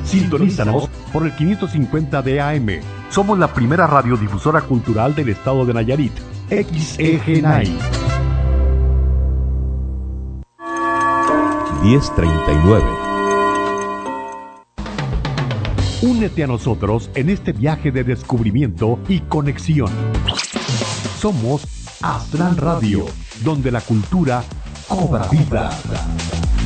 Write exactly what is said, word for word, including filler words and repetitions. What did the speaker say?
Sintonízanos por el quinientos cincuenta de A M. Somos la primera radiodifusora cultural del estado de Nayarit. X E G N A I. diez treinta y nueve. Únete a nosotros en este viaje de descubrimiento y conexión. Somos Astral Radio, donde la cultura cobra vida.